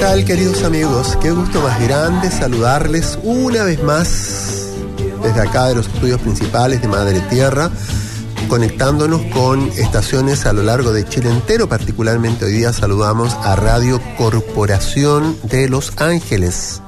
tal, queridos amigos? Qué gusto más grande saludarles una vez más desde acá de los estudios principales de Madre Tierra, conectándonos con estaciones a lo largo de Chile entero. Particularmente hoy día saludamos a Radio Corporación de Los Ángeles,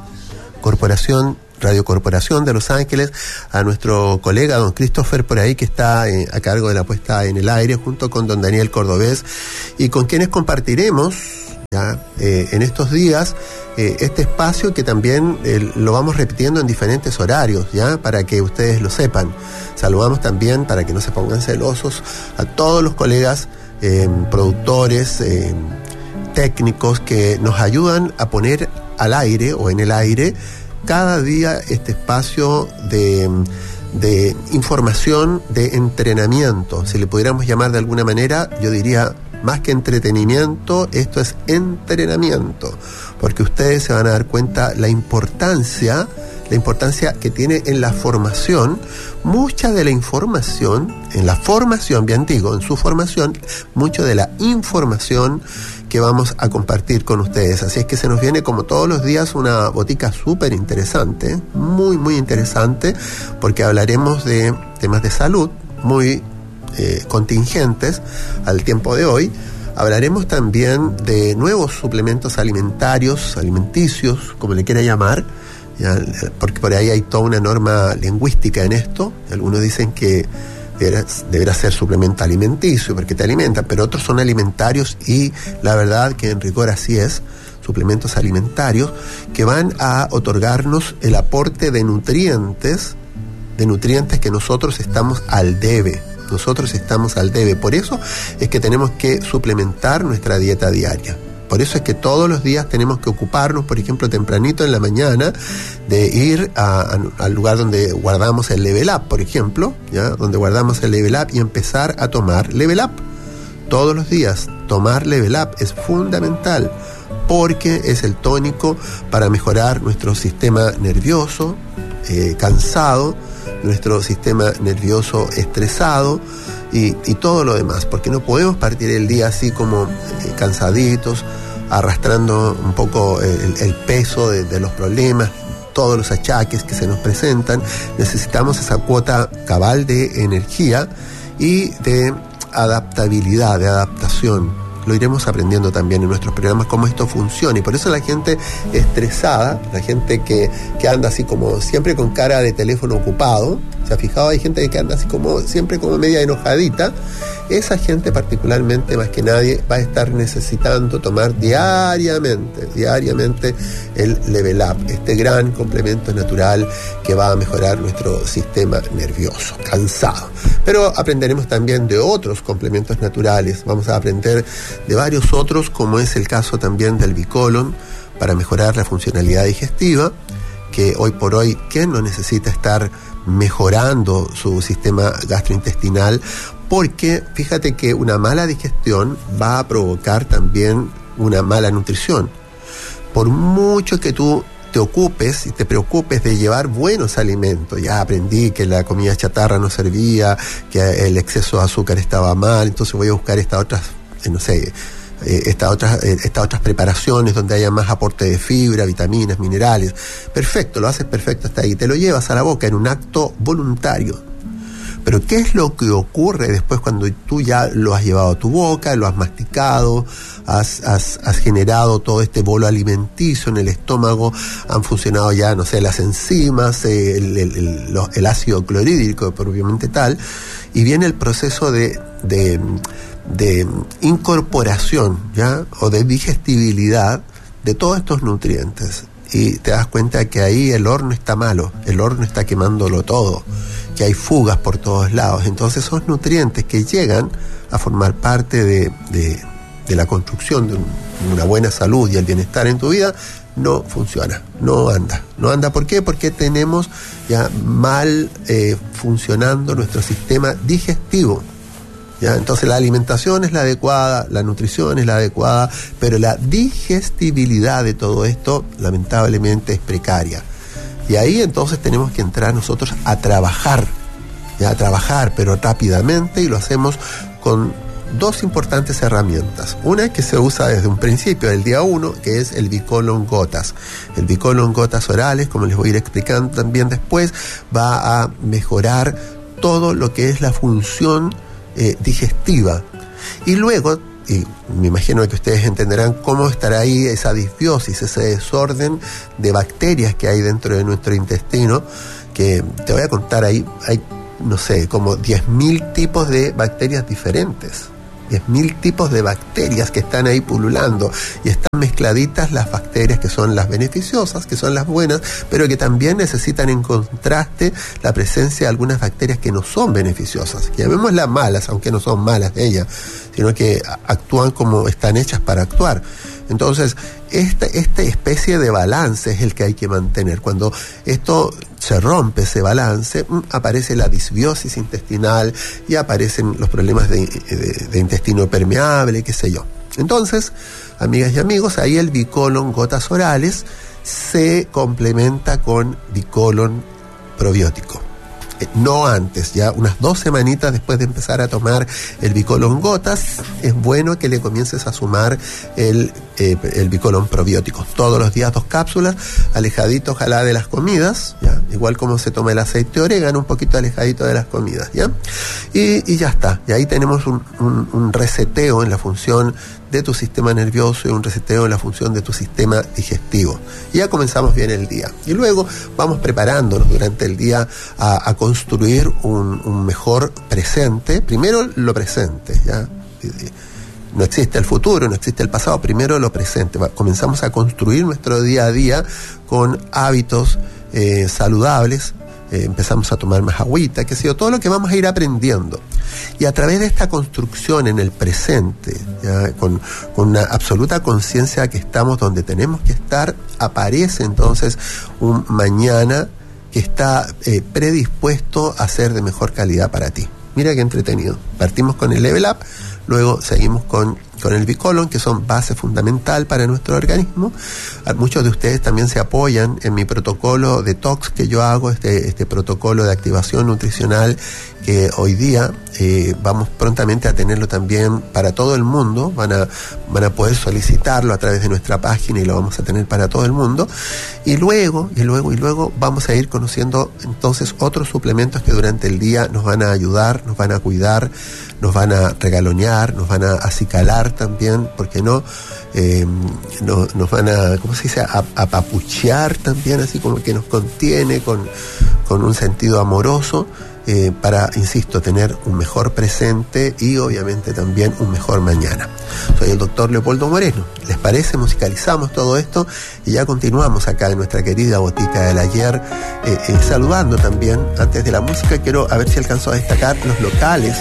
Radio Corporación de Los Ángeles, a nuestro colega don Christopher por ahí, que está a cargo de la puesta en el aire, junto con don Daniel Cordobés, y con quienes compartiremos ya en estos días este espacio, que también lo vamos repitiendo en diferentes horarios, ya, para que ustedes lo sepan. Saludamos también, para que no se pongan celosos, a todos los colegas productores, técnicos, que nos ayudan a poner al aire o en el aire cada día este espacio de información, de entrenamiento. Si le pudiéramos llamar de alguna manera, yo diría, más que entretenimiento, esto es entrenamiento, porque ustedes se van a dar cuenta la importancia que tiene en la formación. Mucha de la información, en la formación, bien digo, en su formación, mucho de la información que vamos a compartir con ustedes. Así es que se nos viene, como todos los días, una botica súper interesante, muy, muy interesante, porque hablaremos de temas de salud muy contingentes al tiempo de hoy. Hablaremos también de nuevos suplementos alimenticios, como le quiera llamar, ya, porque por ahí hay toda una norma lingüística en esto. Algunos dicen que deberá ser suplemento alimenticio porque te alimentan, pero otros son alimentarios, y la verdad que en rigor así es. Suplementos alimentarios que van a otorgarnos el aporte de nutrientes que nosotros estamos al debe. Por eso es que tenemos que suplementar nuestra dieta diaria. Por eso es que todos los días tenemos que ocuparnos, por ejemplo, tempranito en la mañana, de ir al lugar donde guardamos el Level Up, por ejemplo, ¿ya? Donde guardamos el Level Up, y empezar a tomar Level Up. Todos los días tomar Level Up es fundamental, porque es el tónico para mejorar nuestro sistema nervioso cansado, nuestro sistema nervioso estresado y todo lo demás, porque no podemos partir el día así como cansaditos, arrastrando un poco el peso de los problemas, todos los achaques que se nos presentan. Necesitamos esa cuota cabal de energía y de adaptabilidad, de adaptación. Lo iremos aprendiendo también en nuestros programas, cómo esto funciona. Y por eso la gente estresada, la gente que anda así como siempre con cara de teléfono ocupado, ¿se ha fijado? Hay gente que anda así como siempre como media enojadita. Esa gente particularmente, más que nadie, va a estar necesitando tomar diariamente el Level Up, este gran complemento natural que va a mejorar nuestro sistema nervioso cansado. Pero aprenderemos también de otros complementos naturales. Vamos a aprender de varios otros, como es el caso también del Bicolon, para mejorar la funcionalidad digestiva, que hoy por hoy, ¿quién no necesita estar mejorando su sistema gastrointestinal? Porque fíjate que una mala digestión va a provocar también una mala nutrición. Por mucho que tú te ocupes y te preocupes de llevar buenos alimentos, ya aprendí que la comida chatarra no servía, que el exceso de azúcar estaba mal, entonces voy a buscar estas otras preparaciones donde haya más aporte de fibra, vitaminas, minerales. Perfecto, lo haces perfecto hasta ahí, te lo llevas a la boca en un acto voluntario. Pero ¿qué es lo que ocurre después cuando tú ya lo has llevado a tu boca, lo has masticado, has generado todo este bolo alimenticio en el estómago, han funcionado ya, no sé, las enzimas, el ácido clorhídrico propiamente tal, y viene el proceso de incorporación, ¿ya? O de digestibilidad de todos estos nutrientes. Y te das cuenta que ahí el horno está malo, el horno está quemándolo todo, que hay fugas por todos lados. Entonces esos nutrientes que llegan a formar parte de la construcción de una buena salud y el bienestar en tu vida, no funciona, no anda. ¿Por qué? Porque tenemos ya mal funcionando nuestro sistema digestivo. ¿Ya? Entonces la alimentación es la adecuada, la nutrición es la adecuada, pero la digestibilidad de todo esto lamentablemente es precaria. Y ahí entonces tenemos que entrar nosotros a trabajar, pero rápidamente, y lo hacemos con dos importantes herramientas. Una que se usa desde un principio, del día 1, que es el Bicolon Gotas. El Bicolon Gotas orales, como les voy a ir explicando también después, va a mejorar todo lo que es la función digestiva. Y luego, y me imagino que ustedes entenderán cómo estará ahí esa disbiosis, ese desorden de bacterias que hay dentro de nuestro intestino, que te voy a contar, ahí hay, no sé, como 10.000 tipos de bacterias diferentes. 10.000 tipos de bacterias que están ahí pululando, y están mezcladitas las bacterias que son las beneficiosas, que son las buenas, pero que también necesitan en contraste la presencia de algunas bacterias que no son beneficiosas, que llamémoslas malas, aunque no son malas ellas, sino que actúan como están hechas para actuar. Entonces, esta especie de balance es el que hay que mantener. Cuando esto se rompe, ese balance, aparece la disbiosis intestinal y aparecen los problemas de intestino permeable, qué sé yo. Entonces, amigas y amigos, ahí el Bicolon Gotas orales se complementa con Bicolon probiótico. No antes, ya unas 2 semanitas después de empezar a tomar el Bicolon Gotas, es bueno que le comiences a sumar el Bicolon probiótico. Todos los días 2 cápsulas, alejadito ojalá de las comidas, ¿ya? Igual como se toma el aceite de orégano, un poquito alejadito de las comidas, ¿ya? Y ya está, y ahí tenemos un reseteo en la función de tu sistema nervioso y un reseteo en la función de tu sistema digestivo. Y ya comenzamos bien el día. Y luego vamos preparándonos durante el día a construir un mejor presente. Primero lo presente, ¿ya? No existe el futuro, no existe el pasado, primero lo presente. Comenzamos a construir nuestro día a día con hábitos saludables. Empezamos a tomar más agüita, qué sé yo, todo lo que vamos a ir aprendiendo. Y a través de esta construcción en el presente, ¿ya? Con una absoluta conciencia de que estamos donde tenemos que estar, aparece entonces un mañana que está predispuesto a ser de mejor calidad para ti. Mira qué entretenido. Partimos con el Level Up, luego seguimos con el Bicolon, que son base fundamental para nuestro organismo. Muchos de ustedes también se apoyan en mi protocolo detox que yo hago, este protocolo de activación nutricional, que hoy día vamos prontamente a tenerlo también para todo el mundo. Van a poder solicitarlo a través de nuestra página y lo vamos a tener para todo el mundo. Y luego vamos a ir conociendo entonces otros suplementos que durante el día nos van a ayudar, nos van a cuidar, nos van a regalonear, nos van a acicalar también, porque nos van a, ¿cómo se dice?, a apapuchear también, así como que nos contiene con un sentido amoroso, para, insisto, tener un mejor presente y obviamente también un mejor mañana. Soy el doctor Leopoldo Moreno. ¿Les parece? Musicalizamos todo esto y ya continuamos acá en nuestra querida Botica del Ayer, saludando también, antes de la música, quiero a ver si alcanzo a destacar los locales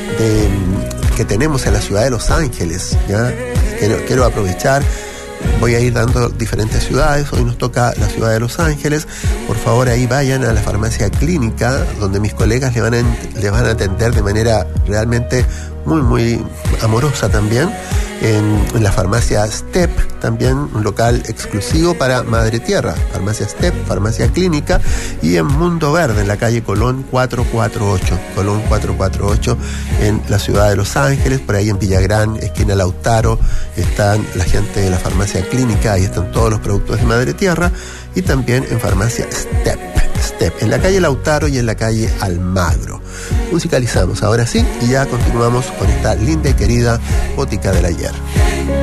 que tenemos en la ciudad de Los Ángeles, ¿ya? Quiero aprovechar. Voy a ir dando diferentes ciudades. Hoy nos toca la ciudad de Los Ángeles. Por favor, ahí vayan a la farmacia clínica, donde mis colegas le van a atender de manera realmente muy, muy amorosa también. En la farmacia Step, también un local exclusivo para Madre Tierra. Farmacia Step, farmacia clínica. Y en Mundo Verde, en la calle Colón 448. Colón 448 en la ciudad de Los Ángeles. Por ahí en Villagrán, esquina Lautaro, están la gente de la farmacia clínica. Ahí están todos los productos de Madre Tierra. Y también en farmacia Step, en la calle Lautaro y en la calle Almagro. Musicalizamos ahora sí y ya continuamos con esta linda y querida Botica del Ayer.